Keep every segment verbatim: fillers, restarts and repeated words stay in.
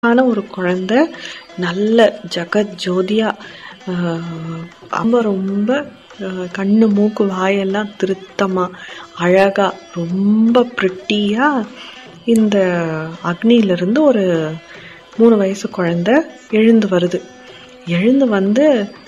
ஆன ஒரு குழந்தை நல்ல ஜகத் ஜோதியா ரொம்ப ரொம்ப கண்ணு மூக்கு வாயெல்லாம் திருத்தமா அழகா ரொம்ப பிரிட்டியா இந்த அக்னியிலிருந்து ஒரு மூணு வயசு குழந்தை எழுந்து வருது. எழுந்து வந்து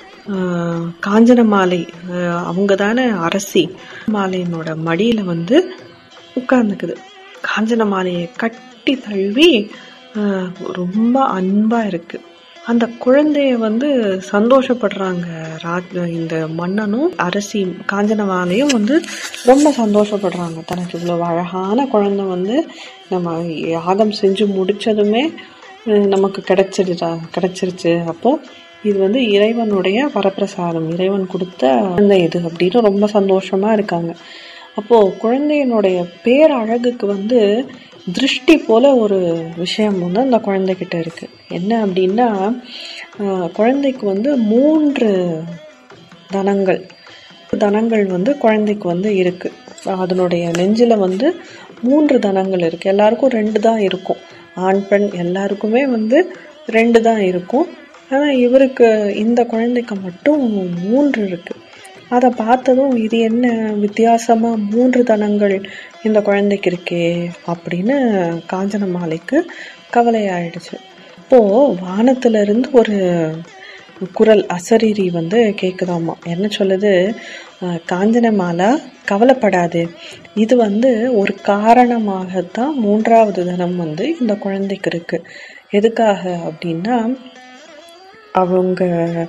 காஞ்சன மாலை அவங்க தானே அரசி, மாலையினோட மடியில வந்து உட்கார்ந்துக்குது. காஞ்சன மாலையை கட்டி தழுவி ரொம்ப அன்பா இருக்கு. அந்த குழந்தைய வந்து சந்தோஷப்படுறாங்க. இந்த மன்னனும் அரசி காஞ்சன மாலையும் வந்து ரொம்ப சந்தோஷப்படுறாங்க. தனக்கு இவ்வளவு அழகான குழந்தை வந்து நம்ம யாகம் செஞ்சு முடிச்சதுமே நமக்கு கிடைச்சிடுச்சா கிடைச்சிருச்சு. அப்போ இது வந்து இறைவனுடைய வரப்பிரசாதம், இறைவன் கொடுத்த குழந்தை இது அப்படின்னு ரொம்ப சந்தோஷமா இருக்காங்க. அப்போ குழந்தையினுடைய பேரழகுக்கு வந்து திருஷ்டி போல ஒரு விஷயம் வந்து அந்த குழந்தைகிட்ட இருக்கு. என்ன அப்படின்னா, குழந்தைக்கு வந்து மூன்று தனங்கள் தனங்கள் வந்து குழந்தைக்கு வந்து இருக்கு. அதனுடைய நெஞ்சில வந்து மூன்று தனங்கள் இருக்கு. எல்லாருக்கும் ரெண்டு தான் இருக்கும். ஆண் பெண் எல்லாருக்குமே வந்து ரெண்டு தான் இருக்கும். ஆனா இவருக்கு, இந்த குழந்தைக்கு மட்டும் மூன்று இருக்கு. அதை பார்த்ததும் இது என்ன வித்தியாசமா மூன்று தனங்கள் இந்த குழந்தைக்கு இருக்கே அப்படின்னு காஞ்சன மாலைக்கு கவலை ஆயிடுச்சு. அப்போ வானத்துல இருந்து ஒரு குரல் அசரீரி வந்து கேக்குதாமா. என்ன சொல்லுது? காஞ்சன மாலா, கவலைப்படாது, இது வந்து ஒரு காரணமாகத்தான் மூன்றாவது தனம் வந்து இந்த குழந்தைக்கு இருக்கு. எதுக்காக அப்படின்னா, அவங்க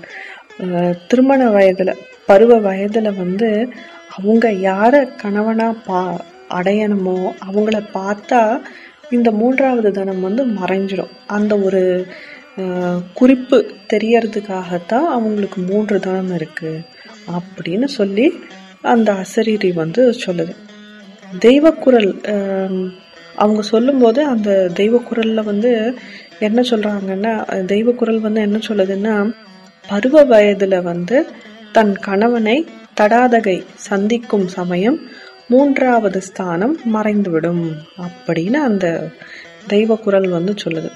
திருமண வயதுல பருவ வயதுல வந்து அவங்க யார கணவனா பா அடையணுமோ அவங்கள பார்த்தா இந்த மூன்றாவது தனம் வந்து மறைஞ்சிடும். அந்த ஒரு அஹ் குறிப்பு தெரியறதுக்காகத்தான் அவங்களுக்கு மூன்று தனம் இருக்கு அப்படின்னு சொல்லி அந்த அசரீரி வந்து சொல்லுது. தெய்வக்குரல் அஹ் அவங்க சொல்லும் போது அந்த தெய்வக்குரல்ல வந்து என்ன சொல்றாங்கன்னா, தெய்வக்குரல் வந்து என்ன சொல்லுதுன்னா, பருவ வயதுல வந்து தன் கணவனை தடாதகை சந்திக்கும் சமயம் மூன்றாவது ஸ்தானம் மறைந்துவிடும் அப்படின்னு அந்த தெய்வ குரல் வந்து சொல்லுது.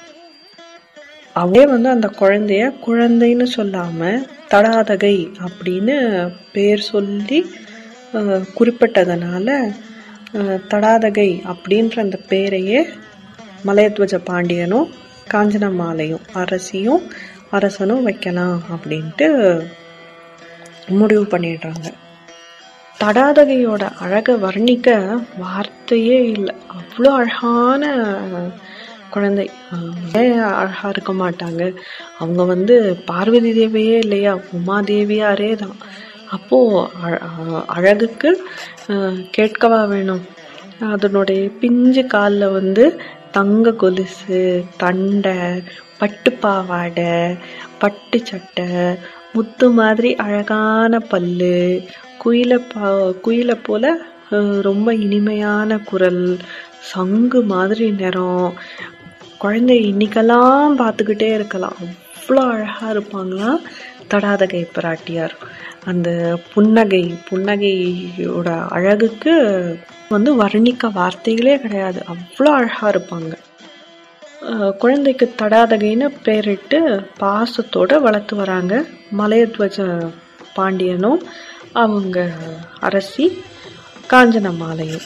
அவளே வந்து அந்த குழந்தைய குழந்தைன்னு சொல்லாம தடாதகை அப்படின்னு பேர் சொல்லி குறிப்பிட்டதனால தடாதகை அப்படின்ற அந்த பேரையே மலையத்வஜ பாண்டியனும் காஞ்சன மாலையும் அரசியும் அரசனும் வைக்கலாம் அப்படின்ட்டு முடிவு பண்ணிடுறாங்க. தடாதகையோட அழக வர்ணிக்க வார்த்தையே இல்லை. அவ்வளோ அழகான குழந்தை. அழகா இருக்க மாட்டாங்க அவங்க வந்து பார்வதி தேவியே இல்லையா, உமாதேவியாரே தான். அப்போ அழகுக்கு கேட்கவா வேணும். அதனுடைய பிஞ்சு காலில் வந்து தங்க கொலுசு, தண்டை, பட்டு பாவாடை, பட்டு சட்டை, முத்து மாதிரி அழகான பல்லு, குயில பா குயில போல ரொம்ப இனிமையான குரல், சங்கு மாதிரி நிறம். குழந்தை இன்னைக்கெல்லாம் பார்த்துக்கிட்டே இருக்கலாம், அவ்வளோ அழகா இருப்பாங்களாம் தடாதகை பிராட்டியார். அந்த புன்னகை புன்னகையோட அழகுக்கு வந்து வர்ணிக்க வார்த்தைகளே கிடையாது, அவ்வளோ அழகா இருப்பாங்க. குழந்தைக்கு தடாதகைன்னு பேரிட்டு பாசத்தோட வளர்த்து வராங்க மலையத்வஜ பாண்டியனும் அவங்க அரசி காஞ்சன மாலையும்.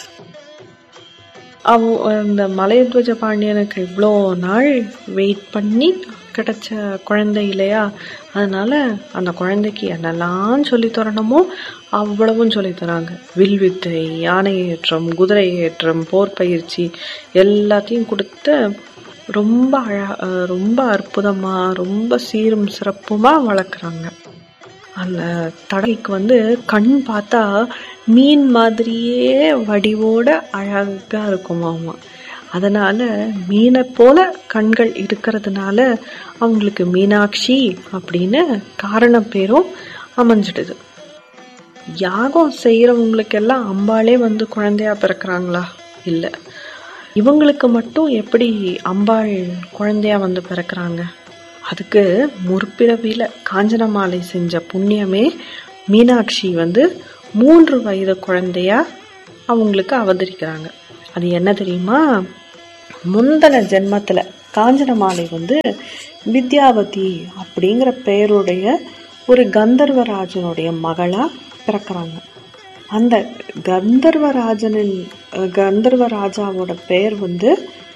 அவ இந்த மலையத்வஜ பாண்டியனுக்கு இவ்வளோ நாள் வெயிட் பண்ணி கிடைச்ச குழந்தை இல்லையா, அதனால அந்த குழந்தைக்கு என்னெல்லாம் சொல்லி தரணுமோ அவ்வளவும் சொல்லி தராங்க. வில்வித்தை, யானை ஏற்றம், குதிரை ஏற்றம், போர் பயிற்சி எல்லாத்தையும் கொடுத்து ரொம்ப அழ ரொம்ப அற்புதமா ரொம்ப சீரும் சிறப்புமா வளர்க்குறாங்க. அந்த தடைக்கு வந்து கண் பார்த்தா மீன் மாதிரியே வடிவோட அழகா இருக்குமாமா. அதனால மீனை போல கண்கள் இருக்கிறதுனால அவங்களுக்கு மீனாட்சி அப்படின்னு காரண பேரும் அமைஞ்சிடுது. யாகம் செய்யறவங்களுக்கு எல்லாம் அம்பாளே வந்து குழந்தையா பிறக்கிறாங்களா? இல்லை, இவங்களுக்கு மட்டும் எப்படி அம்பாள் குழந்தையா வந்து பிறக்கிறாங்க? அதுக்கு முற்பிறவியில காஞ்சன மாலை செஞ்ச புண்ணியமே மீனாட்சி வந்து மூன்று வயது குழந்தையா அவங்களுக்கு அவதரிக்கிறாங்க. அது என்ன தெரியுமா? முந்தன ஜென்மத்துல காஞ்சன மாலை வந்து வித்யாவதி அப்படிங்கிற பெயருடைய ஒரு கந்தர்வராஜனுடைய மகளா பிறக்கிறாங்க. அந்த கந்தர்வராஜனின் கந்தர்வராஜாவோட பெயர் வந்து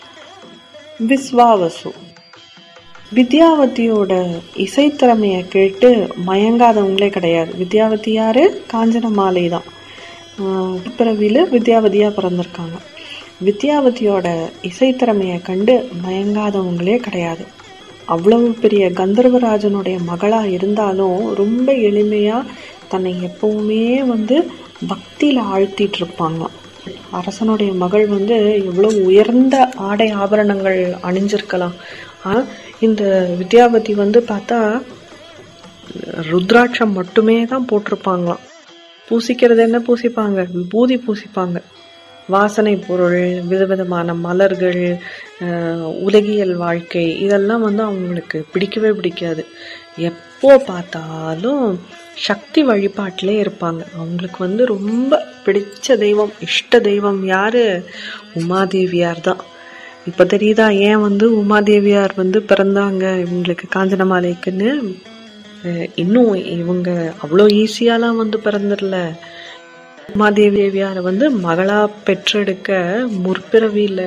விஸ்வாவசு. வித்யாவதியோட இசைத்திறமையை கேட்டு மயங்காதவங்களே கிடையாது. வித்யாவதி யாரு? காஞ்சன மாலை தான். பிறவில வித்யாவதியா பிறந்திருக்காங்க. வித்யாவதியோட இசைத்திறமையை கண்டு மயங்காதவங்களே கிடையாது. அவ்வளவு பெரிய கந்தர்வராஜனுடைய மகளா இருந்தாலும் ரொம்ப எளிமையா தன்னை எப்பவுமே வந்து பக்தியில ஆழ்த்திட்டு இருப்பாங்க. அரசனுடைய மகள் வந்து எவ்வளவு உயர்ந்த ஆடை ஆபரணங்கள் அணிஞ்சிருக்கலாம். ஆனா இந்த வித்யாவதி வந்து பார்த்தா ருத்ராட்சம் மட்டுமே தான் போட்டிருப்பாங்களாம். பூசிக்கிறது என்ன பூசிப்பாங்க? விபூதி பூசிப்பாங்க. வாசனை பொருள், விதவிதமான மலர்கள், உலகியல் வாழ்க்கை, இதெல்லாம் வந்து அவங்களுக்கு பிடிக்கவே பிடிக்காது. எப்போ பார்த்தாலும் சக்தி வழிபாட்டிலே இருப்பாங்க. அவங்களுக்கு வந்து ரொம்ப பிடிச்ச தெய்வம், இஷ்ட தெய்வம் யாரு? உமாதேவியார் தான். இப்ப தெரியுதா ஏன் வந்து உமாதேவியார் வந்து பிறந்தாங்க இவங்களுக்கு காஞ்சனமாலைக்குன்னு? இன்னும் இவங்க அவ்வளோ ஈஸியாலாம் வந்து பிறந்துடல. உமாதேவியாரை வந்து மகளா பெற்றெடுக்க முற்பிறவியில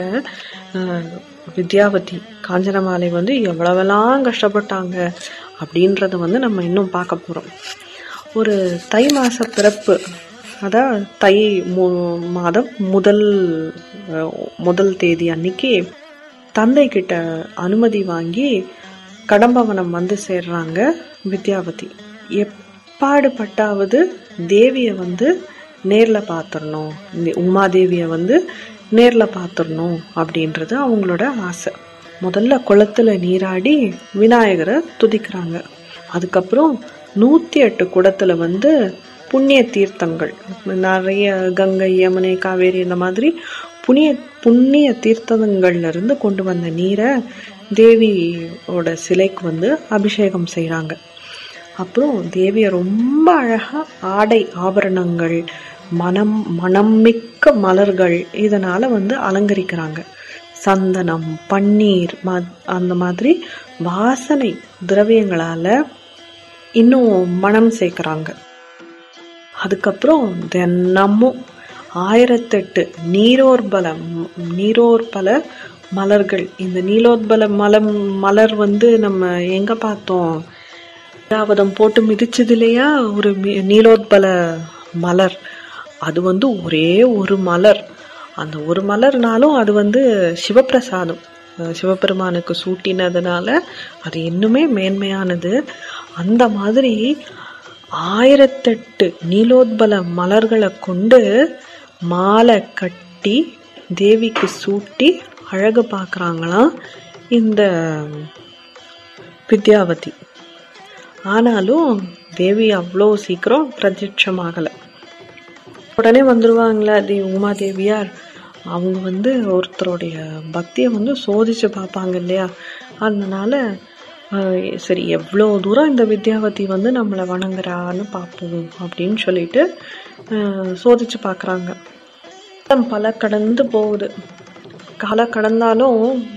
வித்யாவதி காஞ்சனமாலை வந்து எவ்வளவெல்லாம் கஷ்டப்பட்டாங்க அப்படின்றத வந்து நம்ம இன்னும் பார்க்க போறோம். ஒரு தை மாச பிறப்பு, அதான் தை மாதம் முதல் முதல் தேதி அன்னைக்கு தந்தை கிட்ட அனுமதி வாங்கி கடம்பவனம் வந்து சேர்றாங்க வித்யாவதி. எப்பாடுபட்டாவது தேவிய வந்து நேர்ல பாத்துடணும், உமாதேவிய வந்து நேர்ல பாத்துடணும் அப்படின்றது அவங்களோட ஆசை. முதல்ல குளத்துல நீராடி விநாயகரை துதிக்கிறாங்க. அதுக்கப்புறம் நூத்தி எட்டு குடத்துல வந்து புண்ணிய தீர்த்தங்கள், நிறைய கங்கை, யமுனை, காவேரி இந்த மாதிரி புண்ணிய புண்ணிய தீர்த்தங்கள்ல இருந்து கொண்டு வந்த நீரை தேவியோட சிலைக்கு வந்து அபிஷேகம் செய்யறாங்க. அப்புறம் தேவிய ரொம்ப அழகா ஆடை ஆபரணங்கள், மனம் மனம் மிக்க மலர்கள் இதனால வந்து அலங்கரிக்கிறாங்க. சந்தனம், பன்னீர், அந்த மாதிரி வாசனை திரவியங்களால இன்னும் மனம் சேர்க்கிறாங்க. அதுக்கப்புறம் தினமும் ஆயிரத்தெட்டு நீரோற்பல நீரோற்பல மலர்கள். இந்த நீலோத்பல மலம் மலர் வந்து நம்ம எங்க பார்த்தோம்? ஐராவதம் போட்டு மிதிச்சது இல்லையா ஒரு நீலோத்பல மலர். அது வந்து ஒரே ஒரு மலர். அந்த ஒரு மலர்னாலும் அது வந்து சிவப்பிரசாதம், சிவபெருமானுக்கு சூட்டினதுனால அது இன்னுமே மேன்மையானது. அந்த மாதிரி ஆயிரத்தெட்டு நீலோத்பல மலர்களை கொண்டு மாலை கட்டி தேவிக்கு சூட்டி அழகு பார்க்கறாங்களாம் இந்த வித்யாவதி. ஆனாலும் தேவி அவ்வளோ சீக்கிரம் பிரத்யட்சமாகலை. உடனே வந்துருவாங்களா தே உமாதேவியார். அவங்க வந்து ஒருத்தருடைய பக்தியை வந்து சோதிச்சு பார்ப்பாங்க இல்லையா? அதனால சரி எவ்வளோ தூரம் இந்த வித்யாவதி வந்து நம்மளை வணங்குறான்னு பார்ப்போம் அப்படின்னு சொல்லிட்டு சோதிச்சு பார்க்குறாங்க. பல கடந்து போகுது. கால கடந்தாலும்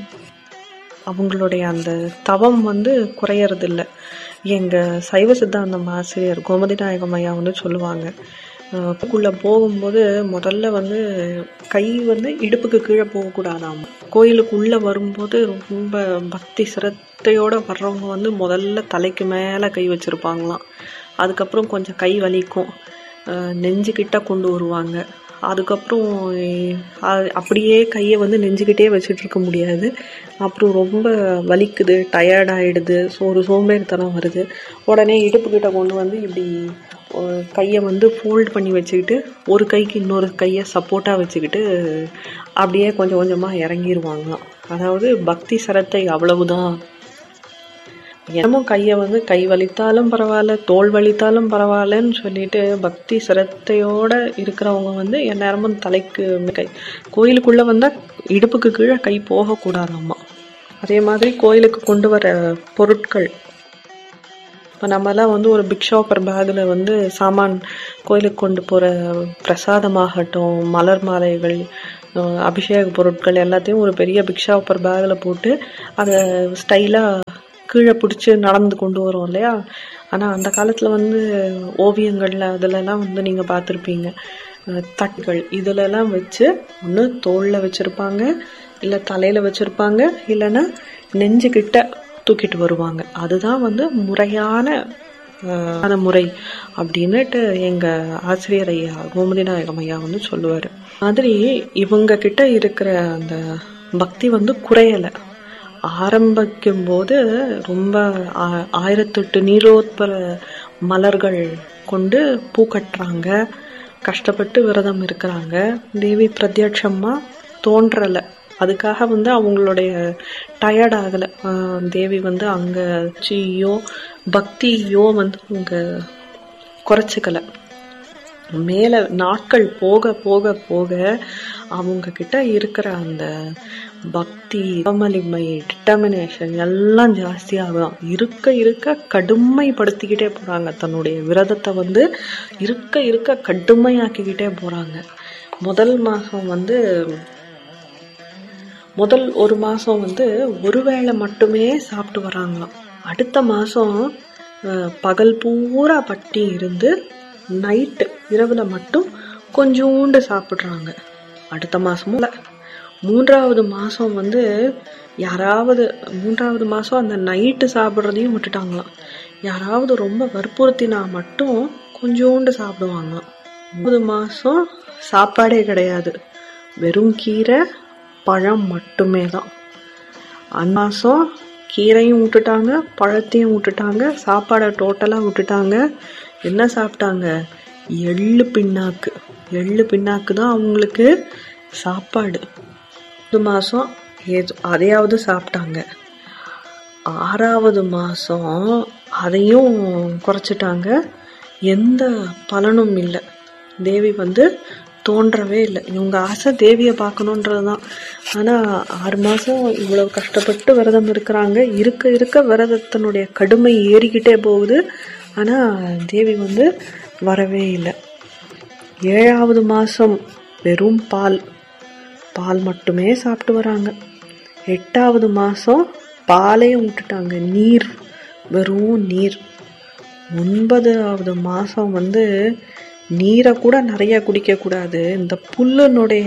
அவங்களுடைய அந்த தவம் வந்து குறையறது இல்லை. எங்க சைவ சித்தாந்தம் ஆசிரியர் கோமதி நாயகம் ஐயா வந்து சொல்லுவாங்க, கோயிலுக்குள்ள போகும்போது முதல்ல வந்து கை வந்து இடுப்புக்கு கீழே போகக்கூடாதாம். கோயிலுக்குள்ள வரும்போது ரொம்ப பக்தி சிரத்தையோட வர்றவங்க வந்து முதல்ல தலைக்கு மேல கை வச்சிருப்பாங்களாம். அதுக்கப்புறம் கொஞ்சம் கை வலிக்கும், நெஞ்சுக்கிட்ட கொண்டு வருவாங்க. அதுக்கப்புறம் அப்படியே கையை வந்து நெஞ்சுக்கிட்டே வச்சுட்டு இருக்க முடியாது. அப்புறம் ரொம்ப வலிக்குது, டயர்ட் ஆயிடுது, ஒரு சோம்பேறித்தனம் வருது. உடனே இடுப்புக்கிட்ட கொண்டு வந்து இப்படி கையை வந்து ஃபோல்ட் பண்ணி வச்சுக்கிட்டு ஒரு கைக்கு இன்னொரு கையை சப்போர்ட்டாக வச்சுக்கிட்டு அப்படியே கொஞ்சம் கொஞ்சமாக இறங்கிடுவாங்களாம். அதாவது பக்தி சிரத்தை அவ்வளவுதான். என்னமும் கையை வந்து கை வலித்தாலும் பரவாயில்ல, தோல் வலித்தாலும் பரவாயில்லன்னு சொல்லிட்டு பக்தி சிரத்தையோட இருக்கிறவங்க வந்து எந்நேரமும் தலைக்கு கை, கோயிலுக்குள்ள வந்தா இடுப்புக்கு கீழே கை போகக்கூடாதாம்மா. அதே மாதிரி கோயிலுக்கு கொண்டு வர பொருட்கள், இப்போ நம்மலாம் வந்து ஒரு பிக் ஷாப்பர் பேக்கில் வந்து சாமான் கோயிலுக்கு கொண்டு போகிற பிரசாதமாகட்டும், மலர் மாலைகள், அபிஷேக பொருட்கள் எல்லாத்தையும் ஒரு பெரிய பிக்ஷாப்பர் பேக்கில் போட்டு அதை ஸ்டைலாக கீழே பிடிச்சி நடந்து கொண்டு வரோம் இல்லையா. ஆனால் அந்த காலத்தில் வந்து ஓவியங்களில் அதிலெல்லாம் வந்து நீங்கள் பார்த்துருப்பீங்க, தட்டுகள் இதிலெல்லாம் வச்சு ஒன்று தோளில் வச்சுருப்பாங்க, இல்லை தலையில் வச்சுருப்பாங்க, இல்லைன்னா நெஞ்சுக்கிட்ட தூக்கிட்டு வருவாங்க. அதுதான் வந்து முறையான அந்த முறை அப்படின்னுட்டு எங்கள் ஆசிரியர் ஐயா கோமதி நாயகம் ஐயா வந்து சொல்லுவார். மாதிரி இவங்க கிட்ட இருக்கிற அந்த பக்தி வந்து குறையலை. ஆரம்பிக்கும் போது ரொம்ப ஆயிரத்தெட்டு நீரோத்பர மலர்கள் கொண்டு பூ கட்டுறாங்க, கஷ்டப்பட்டு விரதம் இருக்கிறாங்க. தேவி பிரத்யட்சமா தோன்றலை, அதுக்காக வந்து அவங்களுடைய டயர்ட் ஆகலை. தேவி வந்து அங்கே சியோ பக்தியோ வந்து அவங்க குறைச்சிக்கலை. மேலே நாட்கள் போக போக போக அவங்க கிட்ட இருக்கிற அந்த பக்தி, வலிமை, டிட்டர்மினேஷன் எல்லாம் ஜாஸ்தியாகும். இருக்க இருக்க கடுமைப்படுத்திக்கிட்டே போறாங்க. தன்னுடைய விரதத்தை வந்து இருக்க இருக்க கடுமையாக்கிக்கிட்டே போறாங்க. முதல் மாசம் வந்து முதல் ஒரு மாசம் வந்து ஒருவேளை மட்டுமே சாப்பிட்டு வராங்களாம். அடுத்த மாசம் பகல் பூரா பட்டி இருந்து நைட்டு இரவுல மட்டும் கொஞ்சோண்டு சாப்பிட்றாங்க. அடுத்த மாசமும் மூன்றாவது மாசம் வந்து யாராவது மூன்றாவது மாசம் அந்த நைட்டு சாப்பிட்றதையும் விட்டுட்டாங்களாம். யாராவது ரொம்ப வற்புறுத்தினா மட்டும் கொஞ்சோண்டு சாப்பிடுவாங்களாம். மூணு மாசம் சாப்பாடே கிடையாது, வெறும் கீரை பழம் மட்டுமே தான். அந்த மாசம் கீரையும் விட்டுட்டாங்க, பழத்தையும் விட்டுட்டாங்க, சாப்பாடை டோட்டலா விட்டுட்டாங்க. என்ன சாப்பிட்டாங்க? எள்ளு பின்னாக்கு. எள்ளு பின்னாக்கு தான் அவங்களுக்கு சாப்பாடு. ஒரு மாசம் ஏதோ அதையாவது சாப்பிட்டாங்க. ஆறாவது மாசம் அதையும் குறைச்சிட்டாங்க. எந்த பலனும் இல்லை. தேவி வந்து தோன்றவே இல்லை. இவங்க ஆசை தேவியை பார்க்கணுன்றதுதான். ஆனா ஆறு மாசம் இவ்வளவு கஷ்டப்பட்டு விரதம் இருக்கிறாங்க. இருக்க இருக்க விரதத்தினுடைய கடுமை ஏறிக்கிட்டே போகுது. ஆனா தேவி வந்து வரவே இல்லை. ஏழாவது மாசம் வெறும் பால் பால் மட்டுமே சாப்பிட்டு வராங்க. எட்டாவது மாசம் பாலையும் விட்டுட்டாங்க, நீர், வெறும் நீர். ஒன்பதாவது மாசம் வந்து நீரை கூட நிறைய குடிக்க கூடாது. இந்த புல்லுனுடைய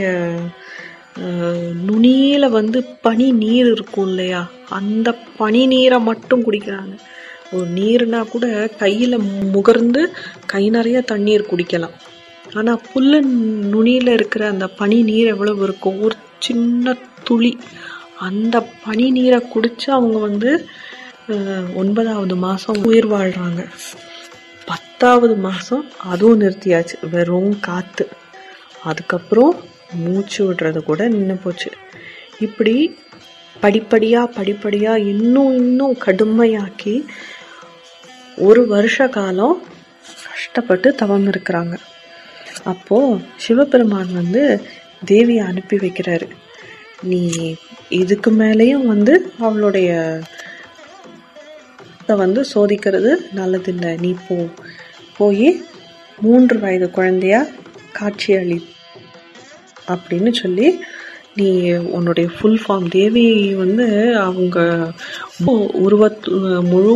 நுனியில வந்து பனி நீர் இருக்கும் இல்லையா, அந்த பனி நீரை மட்டும் குடிக்கிறாங்க. ஒரு நீர்னா கூட கையில முகர்ந்து கை நிறைய தண்ணீர் குடிக்கலாம். ஆனா புல்லு நுனியில இருக்கிற அந்த பனி நீர் எவ்வளவு இருக்கும்? ஒரு சின்ன துளி. அந்த பனி நீரை குடிச்சு அவங்க வந்து ஒன்பதாவது மாசம் உயிர் வாழ்றாங்க. பத்தாவது மாசம் அதுவும் நிறுத்தியாச்சு, வெறும் காத்து. அதுக்கப்புறம் மூச்சு விடுறது கூட நின்று போச்சு. இப்படி படிப்படியா படிப்படியா இன்னும் இன்னும் கடுமையாக்கி ஒரு வருஷ காலம் கஷ்டப்பட்டு தவம் இருக்கிறாங்க. அப்போ சிவபெருமான் வந்து தேவியை அனுப்பி வைக்கிறாரு. நீ இதுக்கு மேலேயும் வந்து அவளுடைய வந்து சோதிக்கிறது நல்லதில்லை, நீ போ போய் மூன்று வயது குழந்தையா காட்சி அளி அப்படின்னு சொல்லி நீ உன்னுடைய ஃபுல் ஃபார்ம். தேவி வந்து அவங்க உருவத்து முழு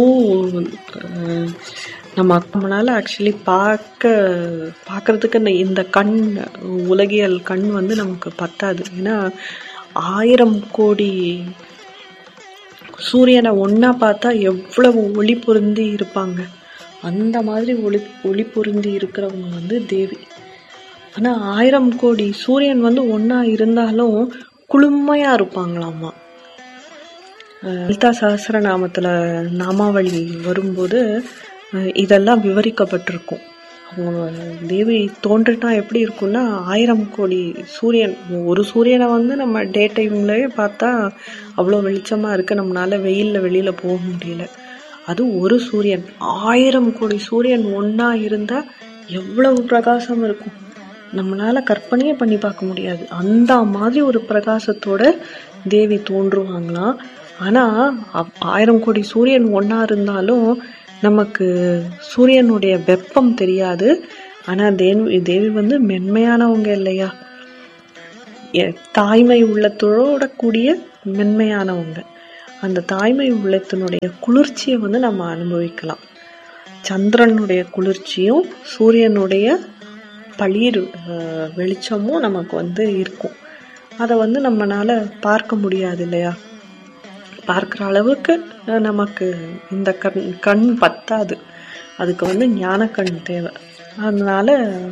நம்ம நம்மளால ஆக்சுவலி பார்க்க பார்க்கறதுக்கு இந்த கண், உலகியல் கண் வந்து நமக்கு பத்தாது. ஏன்னா ஆயிரம் கோடி சூரியனை ஒன்னா பார்த்தா எவ்வளவு ஒளி பொருந்தி இருப்பாங்க, அந்த மாதிரி ஒளி ஒளி பொருந்தி இருக்கிறவங்க வந்து தேவி. ஆனா ஆயிரம் கோடி சூரியன் வந்து ஒன்னா இருந்தாலும் குளுமையா இருப்பாங்களாமா. லலிதா சஹஸ்ரநாமத்துல நாமாவளி வரும்போது இதெல்லாம் விவரிக்கப்பட்டிருக்கும். அவங்க தேவி தோன்றினா எப்படி இருக்கும்னா, ஆயிரம் கோடி சூரியன், ஒரு சூரியனை வந்து நம்ம டே டைம்லயே பார்த்தா அவ்வளோ வெளிச்சமா இருக்கு, நம்மளால வெயில்ல வெளியில போக முடியல. அது ஒரு சூரியன். ஆயிரம் கோடி சூரியன் ஒன்னா இருந்தா எவ்வளவு பிரகாசம் இருக்கும், நம்மளால கற்பனையே பண்ணி பார்க்க முடியாது. அந்த மாதிரி ஒரு பிரகாசத்தோட தேவி தோன்றுவாங்களாம். ஆனா ஆயிரம் கோடி சூரியன் ஒன்னா இருந்தாலும் நமக்கு சூரியனுடைய வெப்பம் தெரியாது. ஆனா தேவி தேவி வந்து மென்மையானவங்க இல்லையா. தாய்மை உள்ளத்தோட கூடிய மென்மையானவங்க. அந்த தாய்மை உள்ளத்தினுடைய குளிர்ச்சியை வந்து நம்ம அனுபவிக்கலாம். சந்திரனுடைய குளிர்ச்சியும் சூரியனுடைய பளிர் வெளிச்சமும் நமக்கு வந்து இருக்கும். அதை வந்து நம்மளால பார்க்க முடியாது இல்லையா? பார்க்குற அளவுக்கு நமக்கு இந்த கண் கண் பத்தாது. அதுக்கு வந்து ஞான கண் தேவை. அதனால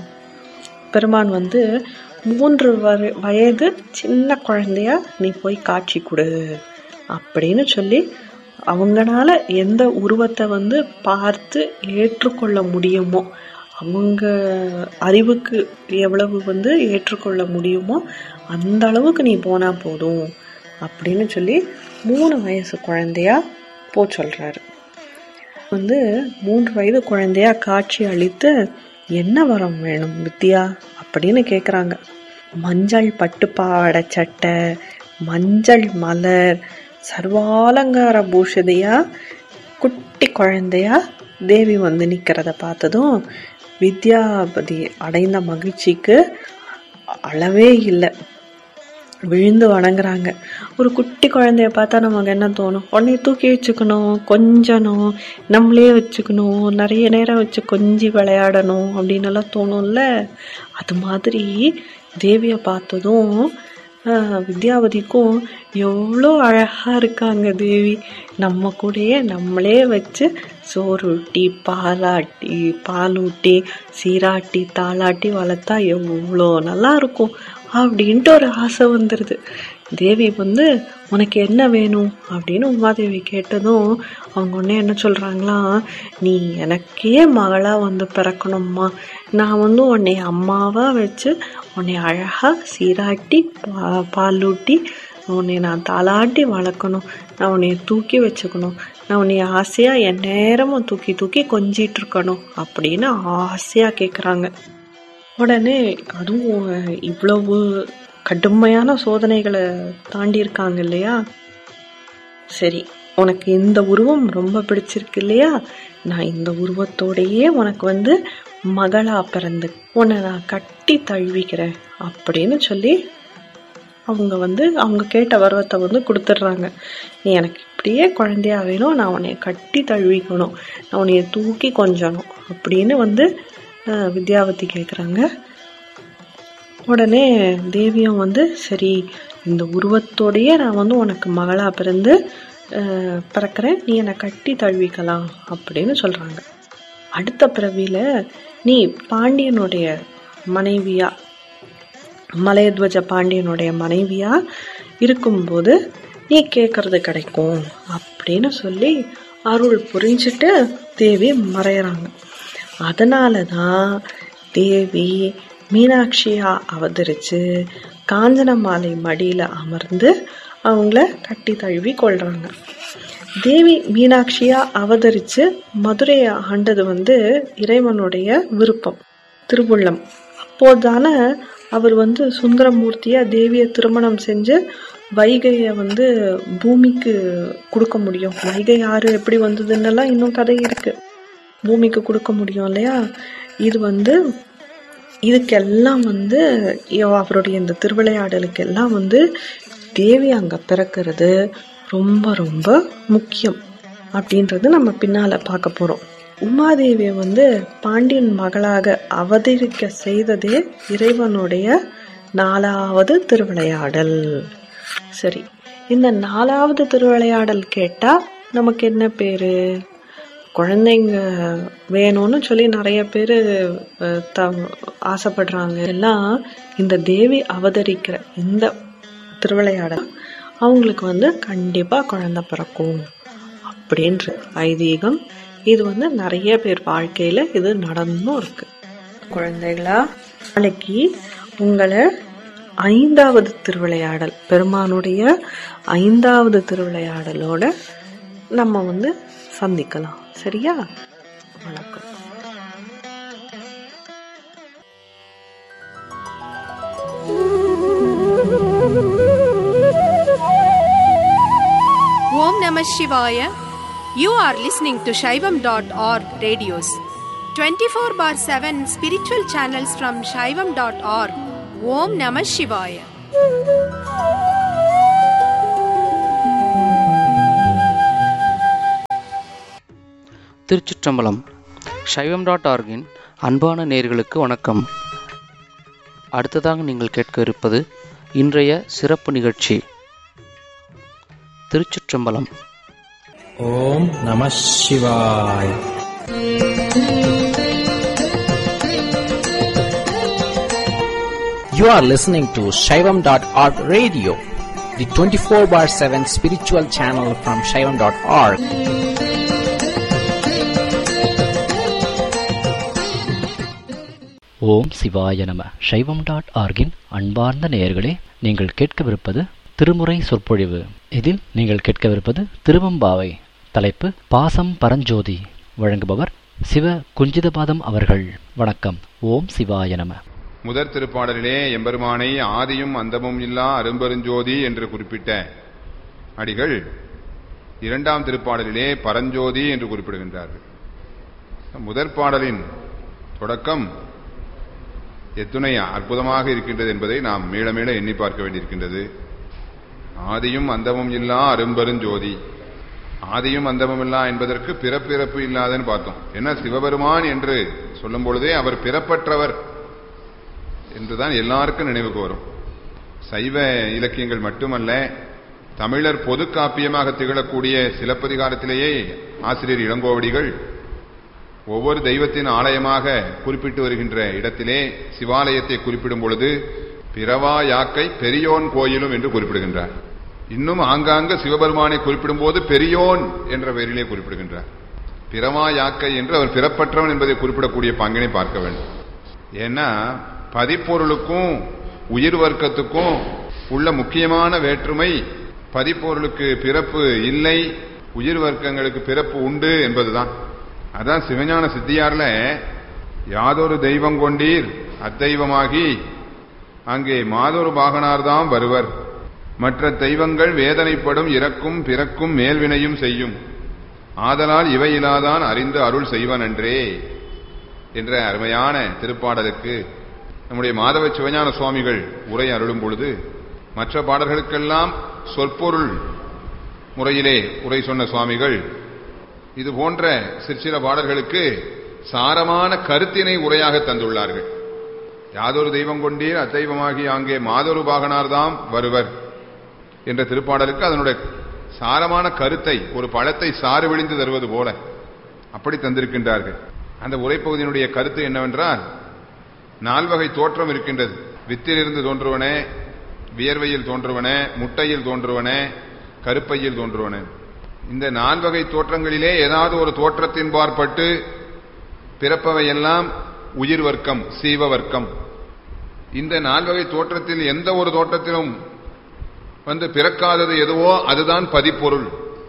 பெருமான் வந்து மூன்று வயது சின்ன குழந்தையா நீ போய் காட்சி கொடு அப்படின்னு சொல்லி அவங்களால எந்த உருவத்தை வந்து பார்த்து ஏற்றுக்கொள்ள முடியுமோ, அவங்க அறிவுக்கு எவ்வளவு வந்து ஏற்றுக்கொள்ள முடியுமோ அந்த அளவுக்கு நீ போனா போதும் அப்படின்னு சொல்லி மூணு வயசு குழந்தையா போ சொல்றாரு. வந்து மூன்று வயது குழந்தையா காட்சி அளித்து என்ன வரம் வேணும் வித்யா அப்படின்னு கேக்குறாங்க. மஞ்சள் பட்டுப்பாவாடை சட்டை, மஞ்சள் மலர், சர்வாலங்கார பூஷிதையா குட்டி குழந்தையா தேவி வந்து நிக்கிறத பார்த்ததும் வித்யாபதி அடைந்த மகிழ்ச்சிக்கு அளவே இல்லை. விழுந்து வணங்குறாங்க. ஒரு குட்டி குழந்தைய பார்த்தா நமக்கு என்ன தோணும்? உடனே தூக்கி வச்சுக்கணும், கொஞ்சணும், நம்மளே வச்சுக்கணும், நிறைய நேரம் வச்சு கொஞ்சி விளையாடணும் அப்படின்னு எல்லாம் தோணும்ல. அது மாதிரி தேவியை பார்த்ததும் வித்யாவதிக்கும் எவ்வளோ அழகா இருக்காங்க தேவி. நம்ம கூடயே நம்மளே வச்சு சோறு ஊட்டி பாலாட்டி பாலூட்டி சீராட்டி தாளாட்டி வளர்த்தா எவ்வளோ நல்லா இருக்கும் அப்படின்ட்டு ஒரு ஆசை வந்துடுது. தேவி வந்து உனக்கு என்ன வேணும் அப்படின்னு உமாதேவி கேட்டதும் அவங்க உடனே என்ன சொல்றாங்களாம், நீ எனக்கே மகளா வந்து பிறக்கணும்மா. நான் வந்து உன்னை அம்மாவா வச்சு உன்னை அழகா சீராட்டி பா பாலூட்டி உன்னை நான் தாளாட்டி வளர்க்கணும். நான் உன்னைய தூக்கி வச்சுக்கணும். நான் உன்னைய ஆசையா என் நேரமும் தூக்கி தூக்கி கொஞ்சிட்டு இருக்கணும் அப்படின்னு ஆசையா கேக்குறாங்க. உடனே அதுவும் இவ்வளவு கடுமையான சோதனைகளை தாண்டி இருக்காங்க இல்லையா? சரி, உனக்கு இந்த உருவம் ரொம்ப பிடிச்சிருக்கு இல்லையா? நான் இந்த உருவத்தோடையே உனக்கு வந்து மகளா பிறந்து உன்னை நான் கட்டி தழுவிக்கிறேன் அப்படின்னு சொல்லி அவங்க வந்து அவங்க கேட்ட வரவத்தை வந்து கொடுத்துட்றாங்க. நீ எனக்கு இப்படியே குழந்தையா வேணும், நான் உன்னைய கட்டி தழுவிக்கணும், நான் உன்னைய தூக்கி கொஞ்சணும் அப்படின்னு வந்து வித்யாவதி கேட்குறாங்க. உடனே தேவியும் வந்து சரி, இந்த உருவத்தோடையே நான் வந்து உனக்கு மகளா பிறந்து பிறக்கிறேன், நீ என்னை கட்டி தழுவிக்கலாம் அப்படின்னு சொல்றாங்க. அடுத்த பிறவியில நீ பாண்டியனுடைய மனைவியா, மலையத்வஜ பாண்டியனுடைய மனைவியா இருக்கும்போது நீ கேட்கறது கிடைக்கும் அப்படின்னு சொல்லி அருள் புரிஞ்சுட்டு தேவி மறையறாங்க. அதனாலதான் தேவி மீனாட்சியா அவதரிச்சு காஞ்சனமாலை மடியில அமர்ந்து அவங்கள கட்டி தழுவி கொள்றாங்க. தேவி மீனாட்சியா அவதரிச்சு மதுரையை ஆண்டது வந்து இறைவனுடைய விருப்பம், திருவுள்ளம். அப்போதான அவர் வந்து சுந்தரமூர்த்தியா தேவியை திருமணம் செஞ்சு வைகைய வந்து பூமிக்கு கொடுக்க முடியும். வைகை ஆறு எப்படி வந்ததுன்னெல்லாம் இன்னும் கதை இருக்கு. பூமிக்கு கொடுக்க முடியும் இல்லையா? இது வந்து இதுக்கெல்லாம் வந்து அவருடைய இந்த திருவிளையாடலுக்கு எல்லாம் வந்து தேவி அங்க பிறக்கிறது ரொம்ப ரொம்ப முக்கியம் அப்படின்றது நம்ம பின்னால பார்க்க போறோம். உமாதேவியை வந்து பாண்டியன் மகளாக அவதரிக்க செய்ததே இறைவனுடைய நாலாவது திருவிளையாடல். சரி, இந்த நாலாவது திருவிளையாடல் கேட்டா நமக்கு என்ன பேரு? குழந்தைங்க வேணும்னு சொல்லி நிறைய பேரு ஆசைப்படுறாங்க. எல்லாம் இந்த தேவி அவதரிக்கிற இந்த திருவிளையாடல் அவங்களுக்கு வந்து கண்டிப்பா குழந்தை பிறக்கும் அப்படின்ற ஐதீகம். இது வந்து நிறைய பேர் வாழ்க்கையில இது நடந்தும் இருக்கு. குழந்தைகளா, நாளைக்கு உங்களை ஐந்தாவது திருவிளையாடல், பெருமானுடைய ஐந்தாவது திருவிளையாடலோட நம்ம வந்து சந்திக்கலாம். சரியா? வணக்கம். Om Namah Shivaya. You are listening to Shaivam dot org radios. twenty-four bar seven spiritual channels from Shaivam dot org. Om Namah Shivaya. திருச்சிற்றம்பலம். சைவம் டாட் ஆர்கின் அன்பான நேயர்களுக்கு வணக்கம். அடுத்ததாக நீங்கள் கேட்க இருப்பது இன்றைய சிறப்பு நிகழ்ச்சி. திருச்சிற்றம்பலம். ஓம் நம சிவாய். You are listening to Shaivam dot org radio, the twenty-four bar seven spiritual channel from Shaivam dot org. ஓம் சிவாய நம. சைவம் டாட் ஆர்கின் அன்பார்ந்த நேயர்களே, நீங்கள் கேட்கவிருப்பது திருமுறை சொற்பொழிவு. இதில் நீங்கள் கேட்கவிருப்பது திருவம்பாவை. தலைப்பு பாசம் பரஞ்சோதி. வழங்குபவர் சிவ குஞ்சிதபாதம் அவர்கள். வணக்கம். ஓம் சிவாய நம. முதற் திருப்பாடலிலே எம்பெருமானை ஆதியும் அந்தமும் இல்லா அரும்பெருஞ்சோதி என்று குறிப்பிட்ட அடிகள் இரண்டாம் திருப்பாடலிலே பரஞ்சோதி என்று குறிப்பிடுகின்றார்கள். முதற் பாடலின் தொடக்கம் எத்துணை அற்புதமாக இருக்கின்றது என்பதை நாம் மீள மீள எண்ணி பார்க்க வேண்டியிருக்கின்றது. ஆதியும் அந்தமும் இல்லா அரும்பெருஞ்சோதி. ஆதியும் அந்தமும் இல்லா என்பதற்கு பிறப்பிறப்பு இல்லாதன்னு பார்த்தோம். என்ன, சிவபெருமான் என்று சொல்லும் பொழுதே அவர் பிறப்பற்றவர் என்றுதான் எல்லாருக்கும் நினைவுக்கு வரும். சைவ இலக்கியங்கள் மட்டுமல்ல, தமிழர் பொது காப்பியமாக திகழக்கூடிய சிலப்பதிகாரத்திலேயே ஆசிரியர் இளங்கோவடிகள் ஒவ்வொரு தெய்வத்தின் ஆலயமாக குறிப்பிட்டு வருகின்ற இடத்திலே சிவாலயத்தை குறிப்பிடும் பொழுது பிறவா யாக்கை பெரியோன் கோயிலும் என்று குறிப்பிடுகின்றார். இன்னும் ஆங்காங்க சிவபெருமானை குறிப்பிடும் போது பெரியோன் என்ற பெயரிலே குறிப்பிடுகின்றார். பிறவா யாக்கை என்று அவர் பிறப்பற்றவன் என்பதை குறிப்பிடக்கூடிய பங்கினை பார்க்க வேண்டும். ஏன்னா பதிப்பொருளுக்கும் உயிர் வர்க்கத்துக்கும் உள்ள முக்கியமான வேற்றுமை, பதிப்பொருளுக்கு பிறப்பு இல்லை, உயிர் வர்க்கங்களுக்கு பிறப்பு உண்டு என்பதுதான். அதான் சிவஞான சித்தியார்ல யாதொரு தெய்வம் கொண்டீர் அத்தெய்வமாகி அங்கே மாதொரு பாகனார்தாம் வருவர், மற்ற தெய்வங்கள் வேதனைப்படும் இறக்கும் பிறக்கும் மேல்வினையும் செய்யும், ஆதலால் இவை இலாதான் அறிந்து அருள் செய்வன் என்றே என்ற அருமையான திருப்பாடலுக்கு நம்முடைய மாதவ சிவஞான சுவாமிகள் உரை அருளும் பொழுது மற்ற பாடல்களுக்கெல்லாம் சொற்பொருள் முறையிலே உரை சொன்ன சுவாமிகள் இது போன்ற சிற்சில பாடல்களுக்கு சாரமான கருத்தினை உரையாக தந்துள்ளார்கள். யாதொரு தெய்வம் கொண்டீர் அத்தெய்வமாகி அங்கே மாதொரு பாகனார்தாம் வருவர் என்ற திருப்பாடலுக்கு அதனுடைய சாரமான கருத்தை ஒரு பழத்தை சாறு விழிந்து தருவது போல அப்படி தந்திருக்கின்றார்கள். அந்த உரைப்பகுதியினுடைய கருத்து என்னவென்றால், நால்வகை தோற்றம் இருக்கின்றது. வித்திலிருந்து தோன்றுவன, வியர்வையில் தோன்றுவன, முட்டையில் தோன்றுவன, கருப்பையில் தோன்றுவன. இந்த நால்வகை தோற்றங்களிலே ஏதாவது ஒரு தோற்றத்தின் பார்ப்பட்டு பிறப்பவையெல்லாம் உயிர் வர்க்கம், சீவ வர்க்கம். இந்த நால்வகை தோற்றத்தில் எந்த ஒரு தோற்றத்திலும் வந்து பிறக்காதது எதுவோ அதுதான் பதிப்பொருள்.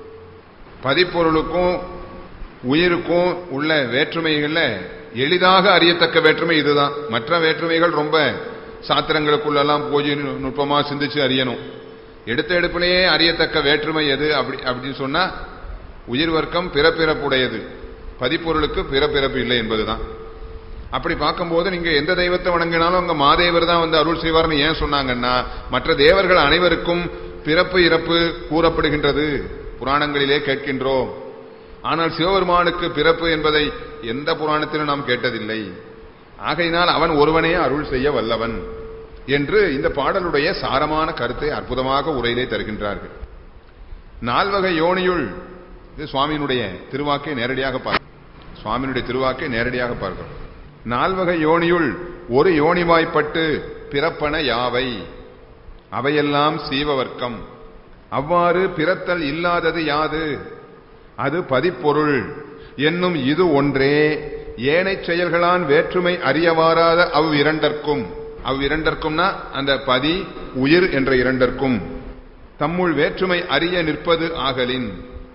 பதிப்பொருளுக்கும் உயிருக்கும் உள்ள வேற்றுமைகள்ல எளிதாக அறியத்தக்க வேற்றுமை இதுதான். மற்ற வேற்றுமைகள் ரொம்ப சாத்திரங்களுக்குள்ளெல்லாம் போய் நுட்பமா சிந்திச்சு அறியணும். எடுத்த எடுப்பிலேயே அறியத்தக்க வேற்றுமை எது அப்படி அப்படின்னு சொன்னா உயிர் வர்க்கம் பிறப்பிறப்புடையது, பதிப்பொருளுக்கு பிறப்பிறப்பு இல்லை என்பதுதான். அப்படி பார்க்கும்போது நீங்க எந்த தெய்வத்தை வணங்கினாலும் அங்க மாதேவர் தான் வந்து அருள் செய்வார்னு ஏன் சொன்னாங்கன்னா, மற்ற தேவர்கள் அனைவருக்கும் பிறப்பு இறப்பு கூறப்படுகின்றது, புராணங்களிலே கேட்கின்றோம். ஆனால் சிவபெருமானுக்கு பிறப்பு என்பதை எந்த புராணத்திலும் நாம் கேட்டதில்லை. ஆகையினால் அவன் ஒருவனே அருள் செய்ய வல்லவன் என்று இந்த பாடலுடைய சாரமான கருத்தை அற்புதமாக உரையிலே தருகின்றார்கள். நால்வகை யோனியுள், இது சுவாமியினுடைய திருவாக்கை நேரடியாக பார்க்க சுவாமியினுடைய திருவாக்கை நேரடியாக பார்க்கிறோம். நால்வகை யோனியுள் ஒரு யோனிவாய்ப்பட்டு பிறப்பன யாவை, அவையெல்லாம் சீவவர்க்கம். அவ்வாறு பிறத்தல் இல்லாதது யாது, அது பதிப்பொருள் என்னும் இது ஒன்றே. ஏனை செயல்களான் வேற்றுமை அறியவாராத அவ் இரண்டற்கும், அவ் இரண்டற்கும்னா அந்த பதி உயிர் என்ற இரண்டற்கும் தம்முள் வேற்றுமை அறிய நிற்பது ஆகலின்,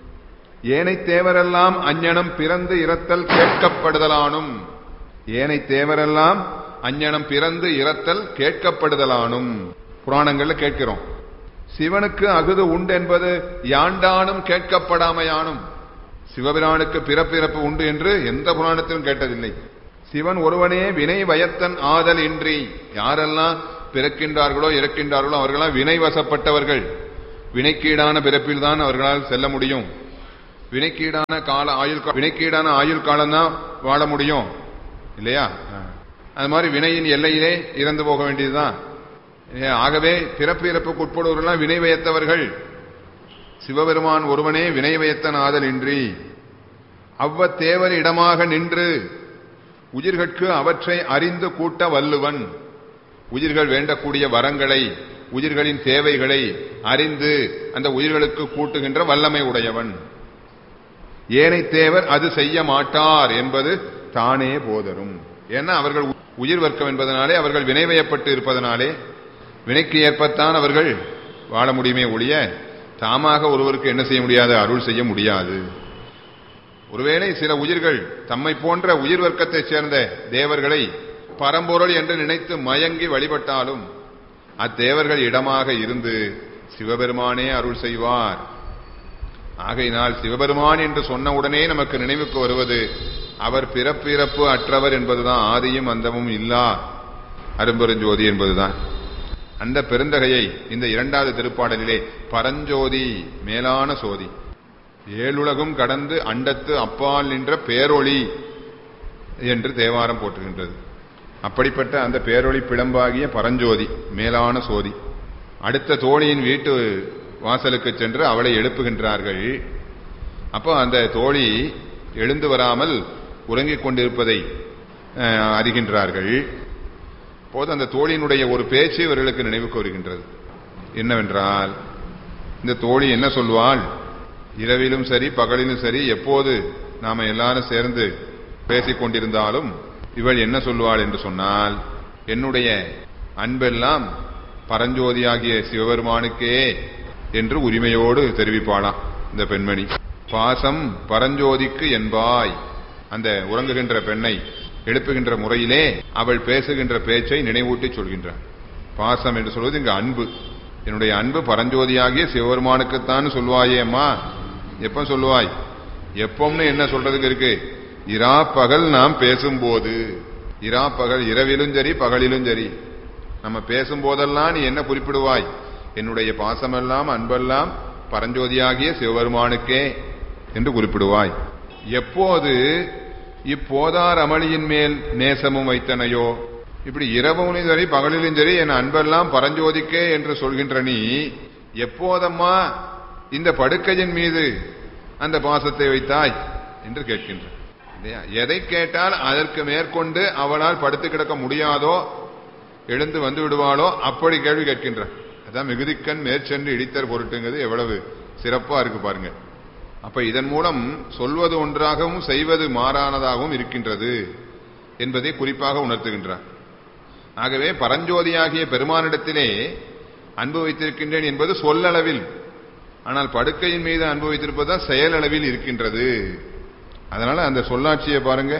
ஏனை தேவரெல்லாம் அஞ்ஞனம் பிறந்து இரத்தல் கேட்கப்படுதலானும். ஏனை தேவரெல்லாம் அஞ்ஞனம் பிறந்து இரத்தல் கேட்கப்படுதலானும் புராணங்கள்ல கேட்கிறோம். சிவனுக்கு அகுது உண்டு என்பது யாண்டானும் கேட்கப்படாமையானும். சிவபிரானுக்கு பிறப்பிறப்பு உண்டு என்று எந்த புராணத்திலும் கேட்டதில்லை. சிவன் ஒருவனே வினை வயத்தன் ஆதல் இன்றி, யாரெல்லாம் பிறக்கின்றார்களோ இறக்கின்றார்களோ அவர்களால் வினை வசப்பட்டவர்கள். வினைக்கீடான பிறப்பில் தான் அவர்களால் செல்ல முடியும். வினைக்கீடான கால ஆயுள் வினைக்கீடான ஆயுள் காலம்தான் வாழ முடியும் இல்லையா? அது மாதிரி வினையின் எல்லையிலே இறந்து போக வேண்டியதுதான். ஆகவே பிறப்பு இறப்புக்கு உட்படுவர்களால் வினை வயத்தவர்கள். சிவபெருமான் ஒருவனே வினை வயத்தன் ஆதல் இன்றி அவ்வத்தேவர் இடமாக நின்று உயிர்கட்கு அவற்றை அறிந்து கூட்ட வல்லுவன். உயிர்கள் வேண்டக்கூடிய வரங்களை உயிர்களின் தேவைகளை அறிந்து அந்த உயிர்களுக்கு கூட்டுகின்ற வல்லமை உடையவன். ஏனை தேவர் அது செய்ய மாட்டார் என்பது தானே போதரும். ஏன்னா அவர்கள் உயிர் வர்க்கம் என்பதனாலே, அவர்கள் வினைவயப்பட்டு இருப்பதனாலே வினைக்கு ஏற்பத்தான் அவர்கள் வாழ முடியுமே ஒழிய தாமாக ஒருவருக்கு என்ன செய்ய முடியாது, அருள் செய்ய முடியாது. ஒருவேளை சில உயிர்கள் தம்மை போன்ற உயிர் வர்க்கத்தைச் சேர்ந்த தேவர்களை பரம்பொருள் என்று நினைத்து மயங்கி வழிபட்டாலும் அத்தேவர்கள் இடமாக இருந்து சிவபெருமானே அருள் செய்வார். ஆகையினால் சிவபெருமான் என்று சொன்னவுடனே நமக்கு நினைவுக்கு வருவது அவர் பிறப்பிறப்பு அற்றவர் என்பதுதான். ஆதியும் அந்தமும் இல்லா அரும்பெருஞ்சோதி என்பதுதான். அந்த பெருந்தகையை இந்த இரண்டாவது திருப்பாடலிலே பரஞ்சோதி, மேலான சோதி, ஏழுலகும் கடந்து அண்டத்து அப்பால் நின்ற பேரொளி என்று தேவாரம் போற்றுகின்றது. அப்படிப்பட்ட அந்த பேரொளி பிளம்பாகிய பரஞ்சோதி, மேலான சோதி. அடுத்த தோழியின் வீட்டு வாசலுக்கு சென்று அவளை எழுப்புகின்றார்கள். அப்போ அந்த தோழி எழுந்து வராமல் உறங்கிக் கொண்டிருப்பதை அறிகின்றார்கள். போது அந்த தோழியினுடைய ஒரு பேச்சு இவர்களுக்கு நினைவுக்கு வருகின்றது. என்னவென்றால், இந்த தோழி என்ன சொல்வாள், இரவிலும் சரி பகலிலும் சரி எப்போது நாம எல்லாரும் சேர்ந்து பேசிக் கொண்டிருந்தாலும் இவள் என்ன சொல்வாள் என்று சொன்னால், என்னுடைய அன்பெல்லாம் பரஞ்சோதியாகிய சிவபெருமானுக்கே என்று உரிமையோடு தெரிவிப்பாளாம் இந்த பெண்மணி. பாசம் பரஞ்சோதிக்கு என்பாய். அந்த உறங்குகின்ற பெண்ணை எழுப்புகின்ற முறையிலே அவள் பேசுகின்ற பேச்சை நினைவூட்டி சொல்கின்றார். பாசம் என்று சொல்வது இங்கு அன்பு. என்னுடைய அன்பு பரஞ்சோதியாகிய சிவபெருமானுக்குத்தான் சொல்வாயே அம்மா. எப்ப சொல்லுவாய்? எப்பம்னு என்ன சொல்றதுக்கு இருக்கு? இரா பகல் நாம் பேசும்போது, இரா பகல், இரவிலும் சரி பகலிலும் சரி நம்ம பேசும்போதெல்லாம் நீ என்ன குறிப்பிடுவாய்? என்னுடைய பாசமெல்லாம் அன்பெல்லாம் பரஞ்சோதியாகிய சிவபெருமானுக்கே என்று குறிப்பிடுவாய். எப்போது இப்போதார் அமளியின் மேல் நேசமும் வைத்தனையோ, இப்படி இரவும் சரி பகலிலும் சரி என் அன்பெல்லாம் பரஞ்சோதிக்கே என்று சொல்கின்ற நீ எப்போதம்மா இந்த படுக்கையின் மீது அந்த பாசத்தை வைத்தாய் என்று கேட்கின்ற. எதை கேட்டால் அதற்கு மேற்கொண்டு அவளால் படுத்து கிடக்க முடியாதோ, எழுந்து வந்து விடுவாளோ அப்படி கேள்வி கேட்கின்ற. அதான் மிகுதிக்கண் மேற்சென்று இடித்தர் பொருட்டுங்கிறது எவ்வளவு சிறப்பா இருக்கு பாருங்க. அப்ப இதன் மூலம் சொல்வது ஒன்றாகவும் செய்வது மாறானதாகவும் இருக்கின்றது என்பதை குறிப்பாக உணர்த்துகின்றார். ஆகவே பரஞ்சோதியாகிய பெருமானிடத்திலே அன்பு வைத்திருக்கின்றேன் என்பது சொல்லளவில், ஆனால் படுக்கையின் மீது அன்பு வைத்திருப்பதுதான் செயலளவில் இருக்கின்றது. அதனால அந்த சொல்லாட்சியை பாருங்க.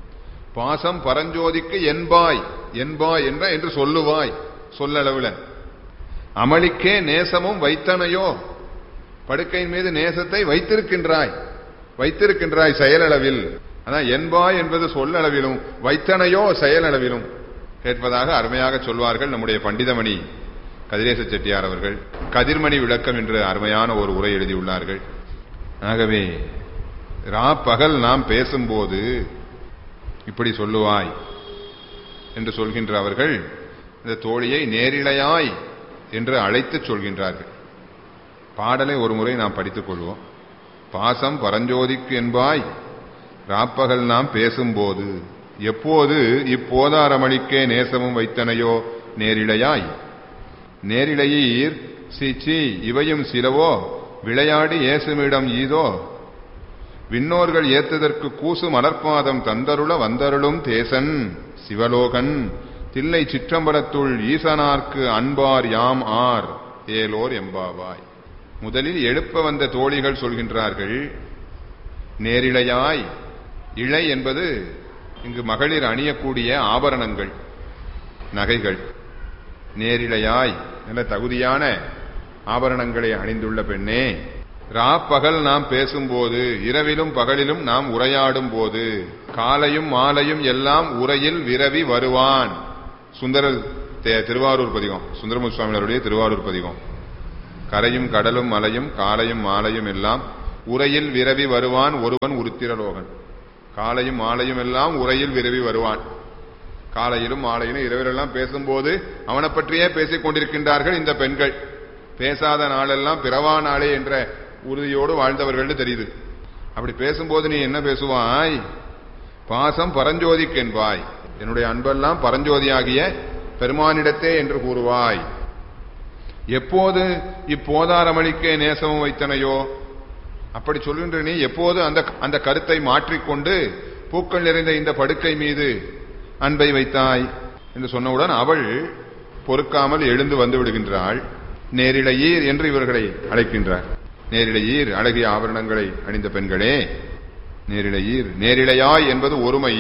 பாசம் பரஞ்சோதிக்கு என்பாய், என்பாய் என்ற என்று சொல்லுவாய் சொல்லளவில். அமளிக்கே நேசமும் வைத்தனையோ, படுக்கையின் மீது நேசத்தை வைத்திருக்கின்றாய், வைத்திருக்கின்றாய் செயலளவில். அதான் என்பாய் என்பது சொல்லளவிலும் வைத்தனையோ செயலளவிலும் கேட்பதாக அருமையாக சொல்வார்கள் நம்முடைய பண்டிதமணி கதிரேச செட்டியார் அவர்கள். கதிர்மணி விளக்கம் என்று அருமையான ஒரு உரை எழுதியுள்ளார்கள். ஆகவே ரா பகல் நாம் பேசும்போது இப்படி சொல்லுவாய் என்று சொல்கின்ற அவர்கள் இந்த தோழியை நேரிழையாய் என்று அழைத்து சொல்கின்றார்கள். பாடலை ஒரு முறை நாம் படித்துக் கொள்வோம். பாசம் பரஞ்சோதிக்கு என்பாய் ராப்பகல் நாம் பேசும்போது, எப்போது இப்போதாரமளிக்கே நேசமும் வைத்தனையோ நேரிழையாய். நேரிழையீர் சிச்சி இவையும் சிலவோ விளையாடி ஏசுமிடம் ஈதோ, விண்ணோர்கள் ஏத்துதற்கு கூசு மலர்பாதம் தந்தருள வந்தருளும் தேசன் சிவலோகன் தில்லை சிற்றம்பலத்துள் ஈசனார்க்கு அன்பார் யாம் ஆர் ஏலோர் எம்பாவாய். முதலில் எழுப்ப வந்த தோழிகள் சொல்கின்றார்கள், நேரிழையாய். இழை என்பது இங்கு மகளிர் அணியக்கூடிய ஆபரணங்கள், நகைகள். நேரிழையாய் நல்ல தகுதியான ஆபரணங்களை அணிந்துள்ள பெண்ணே, ரா பகல் நாம் பேசும்போது, இரவிலும் பகலிலும் நாம் உரையாடும் போது, காலையும் மாலையும் எல்லாம் உரையில் விரவி வருவான். சுந்தரர் திருவாரூர் பதிகம், சுந்தரமூர்த்தி சுவாமிகளுடைய திருவாரூர் பதிகம். கரையும் கடலும் மலையும் காலையும் மாலையும் எல்லாம் உரையில் விரவி வருவான் ஒருவன் உருத்திரலோகன். காலையும் மாலையும் எல்லாம் உரையில் விரவி வருவான். காலையிலும் மாலையிலும் இரவிலெல்லாம் பேசும்போது அவனை பற்றியே பேசிக் கொண்டிருக்கின்றார்கள் இந்த பெண்கள். பேசாத நாளெல்லாம் பிறவா நாளே என்ற உறுதியோடு வாழ்ந்தவர்கள் தெரியுது. அப்படி பேசும்போது நீ என்ன பேசுவாய்? பாசம் பரஞ்சோதிக்கென்பாய், என்னுடைய அன்பெல்லாம் பரஞ்சோதியாகிய பெருமானிடத்தே என்று கூறுவாய். எப்போது இப்போதாரமளிக்க நேசமும் வைத்தனையோ அப்படி சொல்கின்ற நீ எப்போது அந்த அந்த கருத்தை மாற்றிக்கொண்டு பூக்கள் நிறைந்த இந்த படுக்கை மீது அன்பை வைத்தாய் என்று சொன்னவுடன் அவள் பொறுக்காமல் எழுந்து வந்து விடுகின்றாள். நேரிழையீர் என்று இவர்களை அழைக்கின்றார். நேரிழையீர், அழகிய ஆபரணங்களை அணிந்த பெண்களே, நேரிழையீர். நேரிழையாய் என்பது ஒருமை,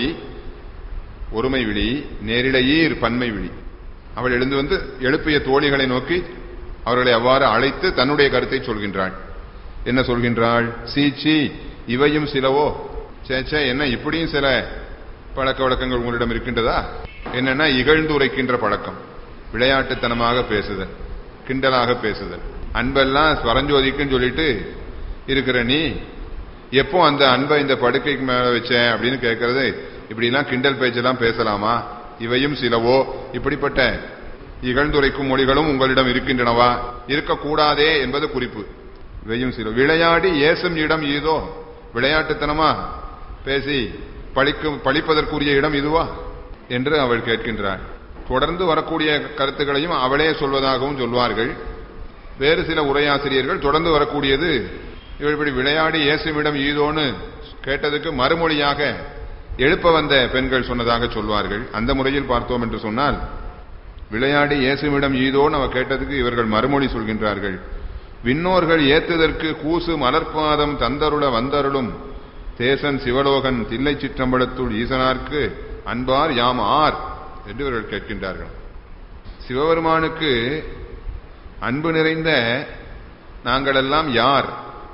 ஒருமை விழி. நேரிழையீர் பன்மை விழி. அவள் எழுந்து வந்து எழுப்பிய தோழிகளை நோக்கி அவர்களை அவ்வாறு அழைத்து தன்னுடைய கருத்தை சொல்கின்றாள். என்ன சொல்கின்றாள்? சீச்சி இவையும் சிலவோ, சேச்சே என்ன இப்படியும் சில பழக்க வழக்கங்கள் உங்களிடம் இருக்கின்றதா? என்னன்னா இகழ்ந்து உரைக்கின்ற பழக்கம், விளையாட்டுத்தனமாக பேசுதல், கிண்டலாக பேசுதல். அன்பெல்லாம் பரஞ்சோதிக்குன்னு சொல்லிட்டு இருக்கிற நீ எப்போ அந்த அன்பை இந்த படுக்கைக்கு மேல வச்ச அப்படின்னு கேட்கறது, இப்படி எல்லாம் கிண்டல் பேச்செல்லாம் பேசலாமா? இவையும் சிலவோ, இப்படிப்பட்ட இகழ்ந்துரைக்கும் மொழிகளும் உங்களிடம் இருக்கின்றனவா? இருக்கக்கூடாதே என்பது குறிப்பு. இவையும் சில. விளையாடி ஏசும் இடம் இதோ, விளையாட்டுத்தனமா பேசி பழிக்கும் பழிப்பதற்குரிய இடம் இதுவா என்று அவள் கேட்கின்றாள். தொடர்ந்து வரக்கூடிய கருத்துக்களையும் அவளே சொல்வதாகவும் சொல்வார்கள். வேறு சில உரையாசிரியர்கள் தொடர்ந்து வரக்கூடியது இவள் இப்படி விளையாடி ஏசுமிடம் ஈதோன்னு கேட்டதுக்கு மறுமொழியாக எழுப்ப வந்த பெண்கள் சொன்னதாக சொல்வார்கள். அந்த முறையில் பார்த்தோம் என்று சொன்னால், விளையாடி ஏசுமிடம் ஈதோன்னு அவ கேட்டதுக்கு இவர்கள் மறுமொழி சொல்கின்றார்கள். விண்ணோர்கள் ஏத்துதற்கு கூசு மலர்பாதம் தந்தருள வந்தருளும் தேசன் சிவலோகன் தில்லை சிற்றம்பலத்துள் ஈசனார்க்கு அன்பார் யாம் ஆர் என்று இவர்கள் கேட்கின்றார்கள். சிவபெருமானுக்கு அன்பு நிறைந்த நாங்களெல்லாம் யார்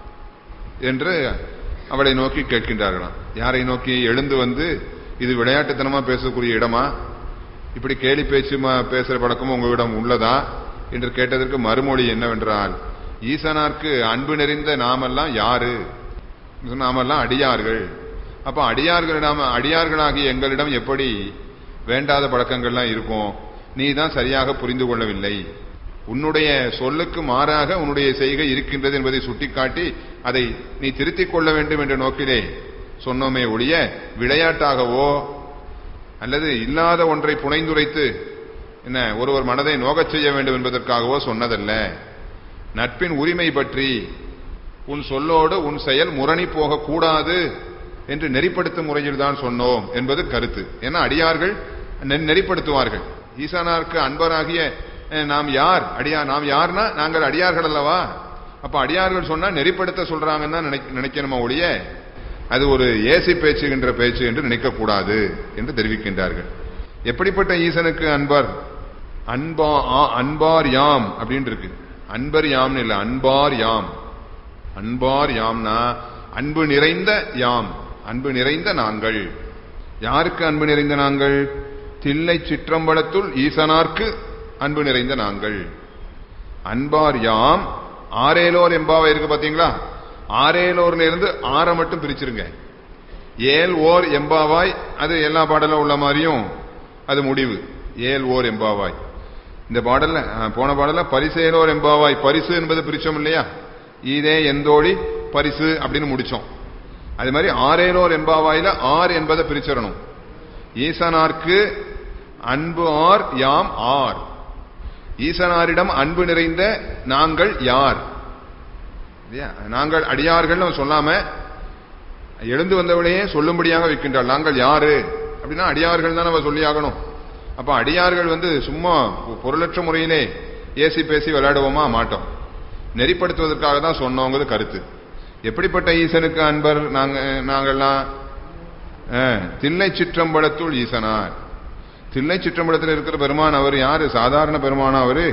என்று அவளை நோக்கி கேட்கின்றார்களாம். யாரை நோக்கி? எழுந்து வந்து இது விளையாட்டுத்தனமா பேசக்கூடிய இடமா, இப்படி கேலி பேச்சு பேசுற பழக்கமும் உங்களிடம் உள்ளதா என்று கேட்டதற்கு மறுமொழி என்னவென்றால், ஈசனார்க்கு அன்பு நிறைந்த நாமெல்லாம் யாரு? நாமெல்லாம் அடியார்கள். அப்ப அடியார்கள், நாம அடியார்களாகிய எங்களிடம் எப்படி வேண்டாத பழக்கங்கள்லாம் இருக்கும்? நீ தான் சரியாக புரிந்து கொள்ளவில்லை. உன்னுடைய சொல்லுக்கு மாறாக உன்னுடைய செய்கை இருக்கின்றது என்பதை சுட்டிக்காட்டி அதை நீ திருத்திக் கொள்ள வேண்டும் என்ற நோக்கிலே சொன்னோமே ஒழிய விளையாட்டாகவோ அல்லது இல்லாத ஒன்றை புனைந்துரைத்து என்ன ஒருவர் மனதை நோகச் செய்ய வேண்டும் என்பதற்காகவோ சொன்னதல்ல. நட்பின் உரிமை பற்றி உன் சொல்லோடு உன் செயல் முரணி போக கூடாது என்று நெறிப்படுத்தும் முறையில் தான் சொன்னோம் என்பது கருத்து. ஏன்னா அடியார்கள் நெறிப்படுத்துவார்கள். ஈசானாருக்கு அன்பராகிய நாம் யார்? அடியார். நாம் யார்னா நாங்கள் அடியார்கள் அல்லவா? அப்ப அடியார்கள் சொன்னா நெறிப்படுத்த சொல்றாங்கன்னா நினைக்கணுமா ஒழிய அது ஒரு ஏசி பேச்சுகின்ற பேச்சு என்று நினைக்க கூடாது என்று தெரிவிக்கின்றார்கள். எப்படிப்பட்ட ஈசனுக்கு அன்பர்? அன்பா அன்பார் யாம் அப்படின்னு இருக்கு. அன்பர் யாம்னு இல்ல, அன்பார் யாம். அன்பார் யாம்னா அன்பு நிறைந்த யாம், அன்பு நிறைந்த நாங்கள். யாருக்கு அன்பு நிறைந்த நாங்கள்? தில்லை சிற்றம்பலத்துள் ஈசனார்க்கு அன்பு நிறைந்த நாங்கள். அன்பார் யாம். ஆரேலோர் எம்பாவை இருக்கு பாத்தீங்களா? ஆரேலோர்ல இருந்து ஆற மட்டும் பிரிச்சிருங்க. ஏல் ஓர் எம்பாவாய், அது எல்லா பாடலும் உள்ள மாதிரியும் அது முடிவு. ஏல் ஓர் எம்பாவாய். இந்த பாடல்ல போன பாடல பரிசேலோர் எம்பாவாய், பரிசு என்பது பிரிச்சோம் இல்லையா? இதே எந்தோழி பரிசு அப்படின்னு முடிச்சோம். அது மாதிரி ஆரேலோர் எம்பாவாயில ஆர் என்பதை பிரிச்சிடணும். ஈசனார்க்கு அன்பு ஆர் யாம் ஆர். ஈசனாரிடம் அன்பு நிறைந்த நாங்கள் யார்? நாங்கள் அடியார்கள் சொல்லாம எழுந்து வந்தவளையே சொல்லும்படியாக வைக்கின்றாள். நாங்கள் யாரு அப்படின்னா அடியார்கள் தான் அவ சொல்லியாகணும். அப்ப அடியார்கள் வந்து சும்மா பொருளற்ற முறையிலே ஏசி பேசி விளையாடுவோமா? மாட்டோம். நெறிப்படுத்துவதற்காக தான் சொன்னவங்க கருத்து. எப்படிப்பட்ட ஈசனுக்கு அன்பர் நாங்க நாங்கள்லாம்? தில்லை சிற்றம்பலத்துள் ஈசனார். தில்லை சிற்றம்பலத்தில் இருக்கிற பெருமான் அவர் யாரு? சாதாரண பெருமானா அவரு?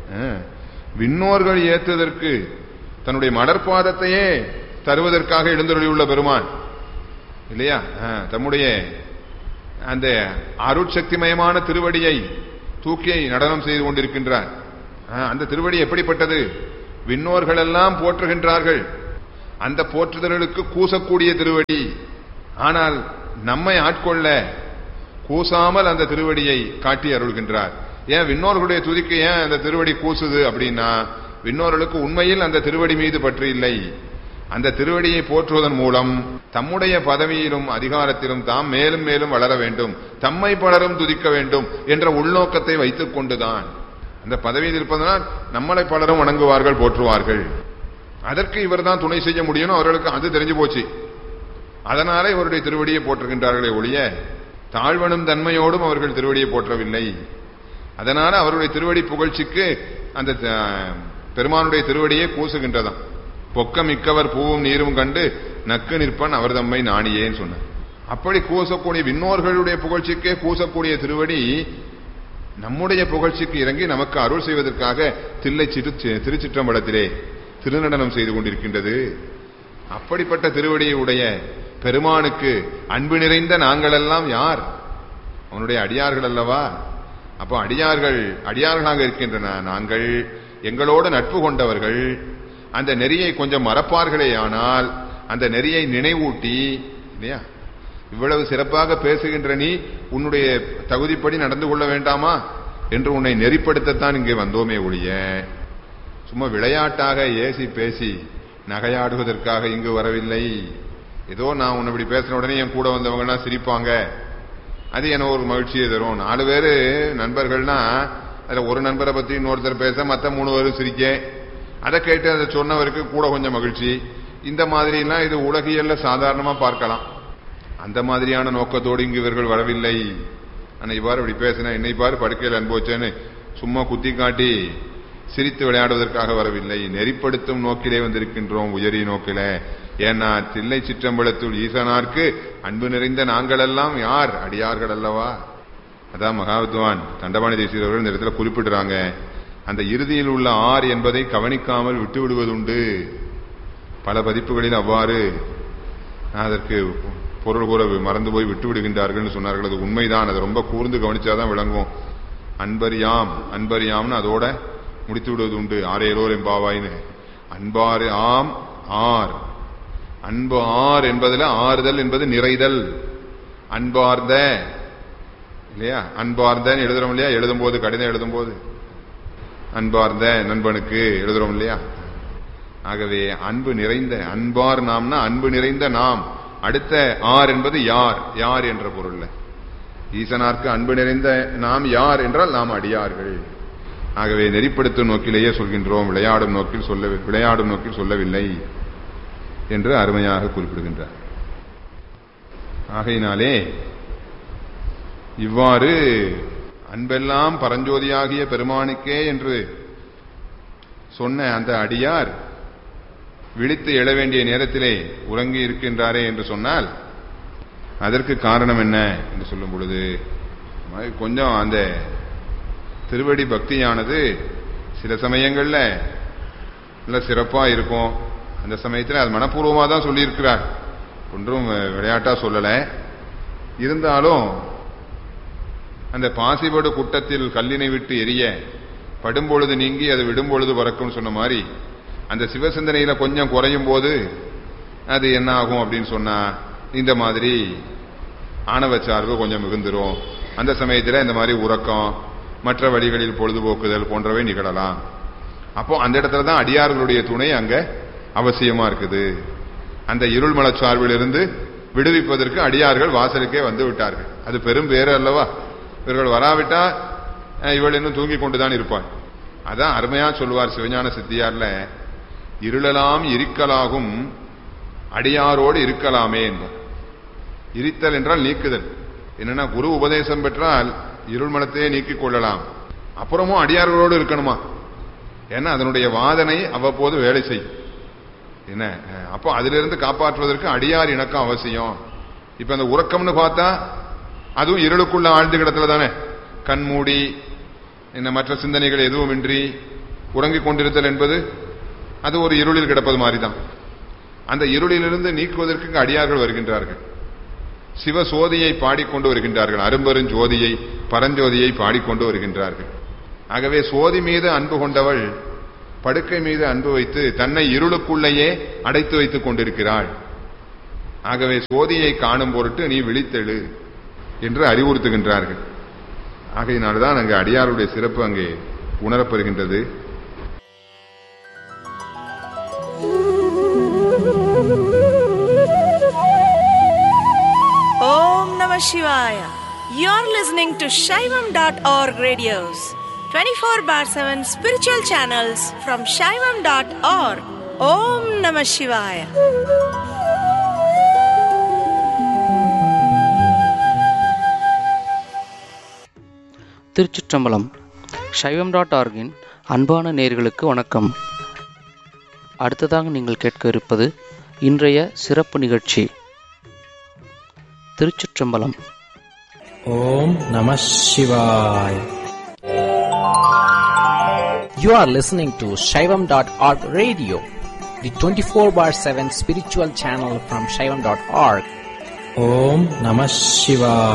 விண்ணோர்கள் ஏத்துவதற்கு தன்னுடைய மலர்பாதத்தையே தருவதற்காக எழுந்தருளியுள்ள பெருமான் இல்லையா? தம்முடைய அந்த அருட்சக்திமயமான திருவடியை தூக்கி நடனம் செய்து கொண்டிருக்கின்றார். அந்த திருவடி எப்படிப்பட்டது? விண்ணோர்கள் எல்லாம் போற்றுகின்றார்கள். அந்த போற்றுதல்களுக்கு கூசக்கூடிய திருவடி. ஆனால் நம்மை ஆட்கொள்ள கூசாமல் அந்த திருவடியை காட்டி அருள்கின்றார். ஏன் விண்ணோர்களுடைய துதிக்கு ஏன் அந்த திருவடி கூசுது அப்படின்னா, விண்ணோர்களுக்கு உண்மையில் அந்த திருவடி மீது பற்று இல்லை. அந்த திருவடியை போற்றுவதன் மூலம் தம்முடைய பதவியிலும் அதிகாரத்திலும் தாம் மேலும் மேலும் வளர வேண்டும், தம்மை பலரும் துதிக்க வேண்டும் என்ற உள்நோக்கத்தை வைத்துக் கொண்டுதான். அந்த பதவியில் இருப்பதனால் நம்மளை பலரும் வணங்குவார்கள், போற்றுவார்கள். அதற்கு இவர் தான் துணை செய்ய முடியும். அவர்களுக்கு அது தெரிஞ்சு போச்சு. அதனால இவருடைய திருவடியை போற்றுகின்றார்களே ஒழிய தாழ்வனும் தன்மையோடும் அவர்கள் திருவடியை போற்றவில்லை. அதனால அவருடைய திருவடி புகழ்ச்சிக்கு அந்த பெருமானுடைய திருவடியை கூசுகின்றதாம். பொக்கமிக்கவர் பூவும் நீரும் கண்டு நக்கு நிற்பன் அவர் தம்மை நாணியேன்னு சொன்னார். அப்படி கூசக்கூடிய விண்ணோர்களுடைய புகழ்ச்சிக்கே கூசக்கூடிய திருவடி நம்முடைய புகழ்ச்சிக்கு இறங்கி நமக்கு அருள் செய்வதற்காக தில்லை திருச்சிற்றம்பலத்திலே திருநடனம் செய்து கொண்டிருக்கின்றது. அப்படிப்பட்ட திருவடியை உடைய பெருமானுக்கு அன்பு நிறைந்த நாங்களெல்லாம் யார்? அவனுடைய அடியார்கள் அல்லவா? அப்போ அடியார்கள் அடியார்களாக இருக்கின்றன நாங்கள், எங்களோடு நட்பு கொண்டவர்கள். அந்த நெறியை கொஞ்சம் மறப்பார்களே ஆனால் அந்த நெறியை நினைவூட்டி, இல்லையா, இவ்வளவு சிறப்பாக பேசுகின்ற நீ உன்னுடைய தகுதிப்படி நடந்து கொள்ள வேண்டாமா என்று உன்னை நெறிப்படுத்தத்தான் இங்கே வந்தோமே ஒழிய சும்மா விளையாட்டாக ஏசி பேசி நகையாடுவதற்காக இங்கு வரவில்லை. ஏதோ நான் உன்னை இப்படி பேசின உடனே என் கூட வந்தவங்கன்னா சிரிப்பாங்க, அது எனக்கு ஒரு மகிழ்ச்சியை தரும். நாலு பேரு நண்பர்கள்னா அதுல ஒரு நண்பரை பத்தி இன்னொருத்தர் பேச மற்ற மூணு பேரும் சிரிக்க, அதை கேட்டு அதை சொன்னவருக்கு கூட கொஞ்சம் மகிழ்ச்சி. இந்த மாதிரிலாம் இது உலகியல்ல சாதாரணமா பார்க்கலாம். அந்த மாதிரியான நோக்கத்தோடு இங்கு இவர்கள் வரவில்லை. அன்னை பாரு இப்படி பேசின, என்னை பாரு படுக்கையில் அனுபவிச்சேன்னு சும்மா குத்தி காட்டி சிரித்து விளையாடுவதற்காக வரவில்லை. நெறிப்படுத்தும் நோக்கிலே வந்திருக்கின்றோம், உயரிய நோக்கில. ஏன்னா தில்லை சிற்றம்பலத்துள் ஈசனார்க்கு அன்பு நிறைந்த நாங்கள் எல்லாம் யார்? அடியார்கள் அல்லவா? அதான் மகாவித்வான் தண்டபாணி தேசிகர் அவர்கள் இந்த இடத்துல குறிப்பிடுறாங்க. அந்த இறுதியில் உள்ள ஆர் என்பதை கவனிக்காமல் விட்டு விடுவதுண்டு. பல பதிப்புகளில் அவ்வாறு அதற்கு பொருள் கூற மறந்து போய் விட்டு விடுகின்றார்கள் சொன்னார்கள். அது உண்மைதான். அதை ரொம்ப கூர்ந்து கவனிச்சாதான் விளங்கும். அன்பரியாம் அன்பரியாம்னு அதோட முடித்து விடுவது உண்டு. ஆரேலோர் எம்பாவாயின்னு. அன்பாறு ஆம் ஆர். அன்பு ஆர் என்பதில் ஆறுதல் என்பது நிறைதல். அன்பார்ந்த, இல்லையா, அன்பார்ந்தன்னு எழுதுறோம் இல்லையா, எழுதும் போது கடிதம் எழுதும் போது அன்பார்ந்த நண்பனுக்கு எழுதுறோம் இல்லையா. ஆகவே அன்பு நிறைந்த, அன்பார் நாம்னா அன்பு நிறைந்த நாம். அடுத்த ஆர் என்பது யார், யார் என்ற பொருள்ல. ஈசனார்க்கு அன்பு நிறைந்த நாம் யார் என்றால் நாம் அடியார்கள். ஆகவே நெறிப்படுத்தும் நோக்கிலேயே சொல்கின்றோம், விளையாடும் நோக்கில் சொல்ல விளையாடும் நோக்கில் சொல்லவில்லை என்று அருமையாக குறிப்பிடுகின்றார். ஆகையினாலே இவ்வாறு அன்பெல்லாம் பரஞ்சோதியாகிய பெருமானுக்கே என்று சொன்ன அந்த அடியார் விழித்து எழ வேண்டிய நேரத்திலே உறங்கி இருக்கின்றாரே என்று சொன்னால் அதற்கு காரணம் என்ன என்று சொல்லும் பொழுது, கொஞ்சம் அந்த திருவடி பக்தியானது சில சமயங்கள்ல நல்ல சிறப்பா இருக்கும். அந்த சமயத்தில் அது மனப்பூர்வமா தான் சொல்லியிருக்கிறார், ஒன்றும் விளையாட்டா சொல்லல. இருந்தாலும் அந்த பாசிபடு குட்டத்தில் கல்லினை விட்டு எரிய படும்பொழுது நீங்கி அது விடும்பொழுது பறக்கும் சொன்ன மாதிரி அந்த சிவசிந்தனையில கொஞ்சம் குறையும் போது அது என்ன ஆகும் அப்படின்னு சொன்னா, இந்த மாதிரி ஆணவ சார்பு கொஞ்சம் மிகுந்துரும். அந்த சமயத்தில் இந்த மாதிரி உறக்கம், மற்ற வழிகளில் பொழுதுபோக்குதல் போன்றவை நிகழலாம். அப்போ அந்த இடத்துல தான் அடியார்களுடைய துணை அங்க அவசியமா இருக்குது. அந்த இருள்மல சார்பில் இருந்து விடுவிப்பதற்கு அடியார்கள் வாசலுக்கே வந்து விட்டார்கள். அது பெரும் பேரு அல்லவா. இவர்கள் வராவிட்டா இவள் இன்னும் தூங்கி கொண்டுதான் இருப்பார். அதான் அருமையா சொல்லுவார் சிவஞான சித்தியார்ல, இருளலாம் இருக்கலாகும் அடியாரோடு இருக்கலாமே என்பார். இருத்தல் என்றால் நீக்குதல். என்னன்னா, குரு உபதேசம் பெற்றால் இருள்மலத்தையே நீக்கிக் கொள்ளலாம். அப்புறமும் அடியார்களோடு இருக்கணுமா? ஏன்னா அதனுடைய வாதனை அவ்வப்போது வேலை செய்யும். என்ன அப்போ அதிலிருந்து காப்பாற்றுவதற்கு அடியார் இணக்கம் அவசியம். இப்ப அந்த உறக்கம்னு பார்த்தா அதுவும் இருளுக்குள்ள ஆழ்ந்து கிடத்துல தானே. கண் மூடி என்ன மற்ற சிந்தனைகள் எதுவும் இன்றி உறங்கிக் கொண்டிருத்தல் என்பது அது ஒரு இருளில் கிடப்பது மாதிரிதான். அந்த இருளிலிருந்து நீக்குவதற்கு அடியார்கள் வருகின்றார்கள். சிவசோதியை பாடிக்கொண்டு வருகின்றார்கள். அரும்பெரும் ஜோதியை, பரஞ்சோதியை பாடிக்கொண்டு வருகின்றார்கள். ஆகவே சோதி மீது அன்பு கொண்டவள் படுக்கை மீது அன்பு வைத்து தன்னை இருளுக்குள்ளேயே அடைத்து வைத்துக் கொண்டிருக்கிறாள். ஆகவே சோதியை காணும் பொருட்டு நீ விழித்தெழு என்று அறிவுறுத்துகின்றார்கள். ஆகையினால்தான் அங்கு அடியாருடைய சிறப்பு அங்கே உணரப்பெறுகின்றது. Om Namah Shivaya. You're listening to Shaivam dot org radios, twenty-four bar seven spiritual channels from Shaivam dot org. Om Namah Shivaya. திருச்சிற்றம்பலம். சைவம் டாட் ஆர்கின் அன்பான நேயர்களுக்கு வணக்கம். அடுத்ததாக நீங்கள் கேட்க இருப்பது இன்றைய சிறப்பு நிகழ்ச்சி. திருச்சிற்றம்பலம். ஓம் நம சிவாய். You are listening to Shaivam dot org radio, the twenty-four bar seven spiritual channel from Shaivam dot org. Om Namah Shivaya.